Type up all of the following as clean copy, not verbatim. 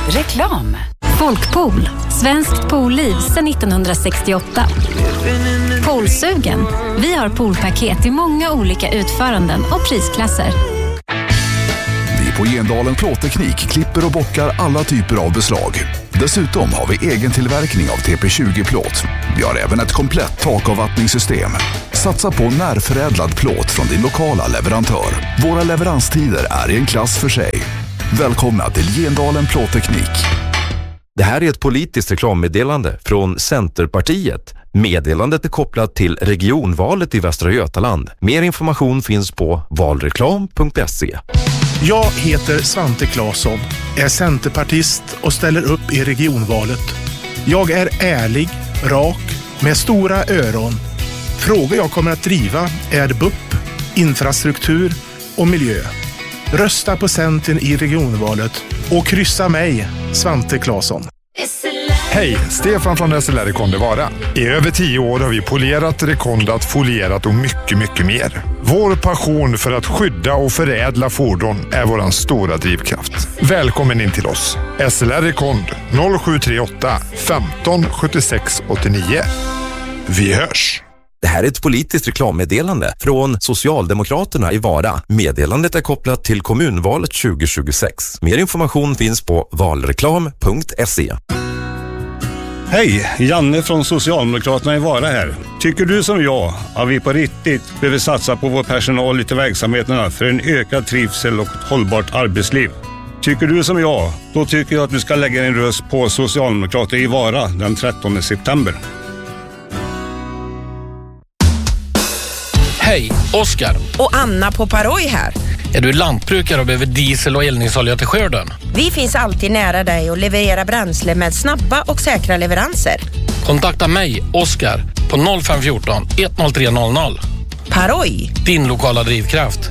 Reklam. Folkpool. Svenskt poolliv sedan 1968. Poolsugen. Vi har poolpaket i många olika utföranden och prisklasser. Vi på Gendalen Plåtteknik klipper och bockar alla typer av beslag. Dessutom har vi egen tillverkning av TP20-plåt. Vi har även ett komplett takavvattningssystem. Satsa på närförädlad plåt från din lokala leverantör. Våra leveranstider är i en klass för sig. Välkomna till Gendalen Plåtteknik. Det här är ett politiskt reklammeddelande från Centerpartiet. Meddelandet är kopplat till regionvalet i Västra Götaland. Mer information finns på valreklam.se. Jag heter Svante Claesson, är centerpartist och ställer upp i regionvalet. Jag är ärlig, rak, med stora öron. Frågor jag kommer att driva är BUP, infrastruktur och miljö. Rösta på Centern i regionvalet och kryssa mig, Svante Claesson. Hej, Stefan från SLR Rekonde Vara. I över 10 år har vi polerat, rekondat, folierat och mycket mer. Vår passion för att skydda och förädla fordon är våran stora drivkraft. Välkommen in till oss. SLR Rekond 0738 15 76 89. Vi hörs! Det här är ett politiskt reklammeddelande från Socialdemokraterna i Vara. Meddelandet är kopplat till kommunvalet 2026. Mer information finns på valreklam.se. Hej, Janne från Socialdemokraterna i Vara här. Tycker du som jag att vi på riktigt behöver satsa på vår personal ute i verksamheterna för en ökad trivsel och ett hållbart arbetsliv? Tycker du som jag, då tycker jag att du ska lägga en röst på Socialdemokrater i Vara den 13 september. Hej, Oskar. Och Anna på Paroj här. Är du lantbrukare och behöver diesel och eldningsolja till skörden? Vi finns alltid nära dig och levererar bränsle med snabba och säkra leveranser. Kontakta mig, Oskar, på 0514 10300. Paroj. Din lokala drivkraft.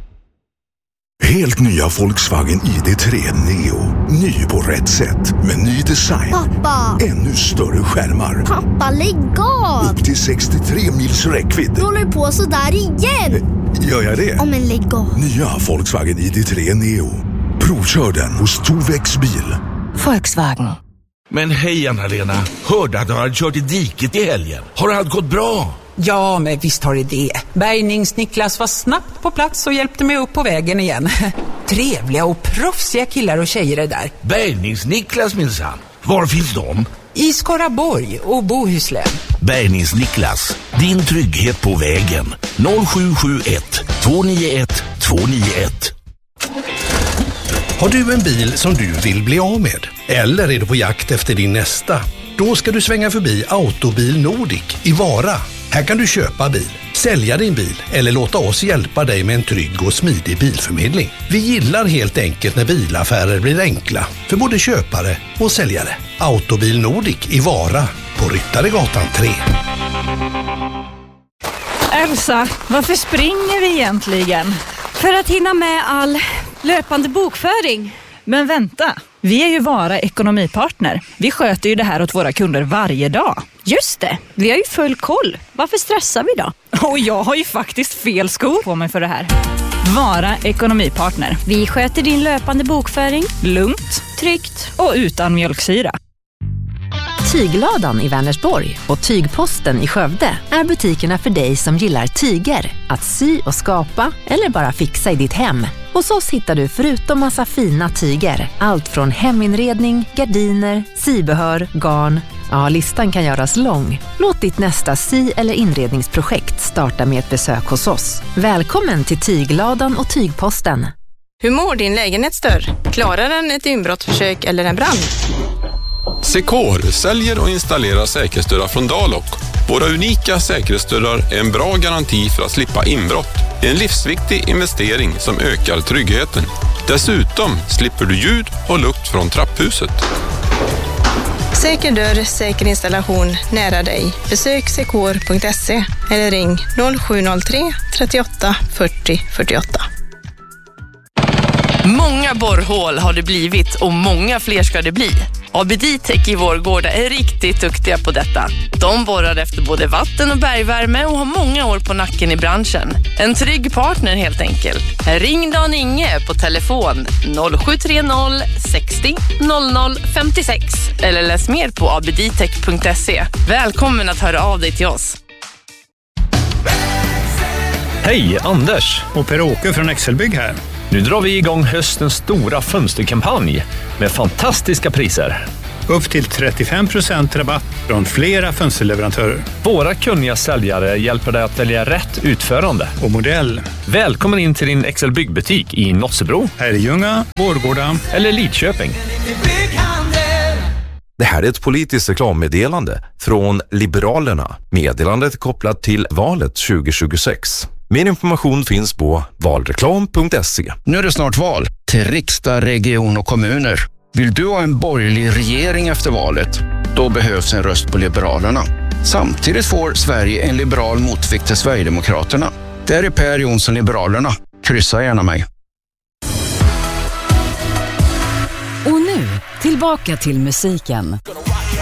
Helt nya Volkswagen ID3 Neo. Ny på rätt sätt med ny design. Pappa! Ännu större skärmar. Pappa, lägg av! Upp till 63 mils räckvidd. Du håller på så där igen! Gör jag det? Men lägg av. Nya Volkswagen ID3 Neo. Provkör den hos Tovex bil. Volkswagen. Men hej Anna-Lena, hörde att du hade kört i diket i helgen. Har allt gått bra? Ja, men visst har det. Bärgnings-Niklas var snabbt på plats och hjälpte mig upp på vägen igen. Trevliga och proffsiga killar och tjejer är där. Bärgnings-Niklas minsann. Var finns de? I Skaraborg och Bohuslän. Bärgnings-Niklas, din trygghet på vägen. 0771 291 291. Har du en bil som du vill bli av med? Eller är du på jakt efter din nästa? Då ska du svänga förbi Autobil Nordic i Vara. Här kan du köpa bil, sälja din bil eller låta oss hjälpa dig med en trygg och smidig bilförmedling. Vi gillar helt enkelt när bilaffärer blir enkla för både köpare och säljare. Autobil Nordic i Vara på Ryttaregatan 3. Elsa, varför springer vi egentligen? För att hinna med all löpande bokföring. Men vänta, vi är ju Vara ekonomipartner. Vi sköter ju det här åt våra kunder varje dag. Just det, vi har ju full koll. Varför stressar vi då? Och jag har ju faktiskt fel skor på mig för det här. Vara ekonomipartner. Vi sköter din löpande bokföring. Lugnt, tryggt och utan mjölksyra. Tygladan i Vänersborg och Tygposten i Skövde är butikerna för dig som gillar tyger, att sy och skapa eller bara fixa i ditt hem. Hos oss hittar du förutom massa fina tyger, allt från heminredning, gardiner, sybehör, garn. Ja, listan kan göras lång. Låt ditt nästa sy- eller inredningsprojekt starta med ett besök hos oss. Välkommen till Tygladan och Tygposten. Hur mår din lägenhetsdörr? Klarar den ett inbrottsförsök eller en brand? Secor säljer och installerar säkerhetsdörrar från Dalok. Våra unika säkerhetsdörrar är en bra garanti för att slippa inbrott. En livsviktig investering som ökar tryggheten. Dessutom slipper du ljud och lukt från trapphuset. Säker dörr, säker installation nära dig. Besök secor.se eller ring 0703 38 40 48. Många borrhål har det blivit och många fler ska det bli. ABD-Tech i Vårgårda är riktigt duktiga på detta. De borrar efter både vatten och bergvärme och har många år på nacken i branschen. En trygg partner helt enkelt. Ring Dan Inge på telefon 0730 60 00 56 eller läs mer på abdtech.se. Välkommen att höra av dig till oss. Hej, Anders och Per-Åke från Excelbygg här. Nu drar vi igång höstens stora fönsterkampanj med fantastiska priser. Upp till 35% rabatt från flera fönsterleverantörer. Våra kunniga säljare hjälper dig att välja rätt utförande och modell. Välkommen in till din Excelbygg-butik i Nossebro, Herrljunga, Vårgårda eller Lidköping. Det här är ett politiskt reklammeddelande från Liberalerna. Meddelandet är kopplat till valet 2026. Mer information finns på valreklam.se. Nu är det snart val till riksdag, region och kommuner. Vill du ha en borgerlig regering efter valet? Då behövs en röst på Liberalerna. Samtidigt får Sverige en liberal motvikt till Sverigedemokraterna. Där är Per Jonsson Liberalerna. Kryssa gärna mig. Och nu, tillbaka till musiken.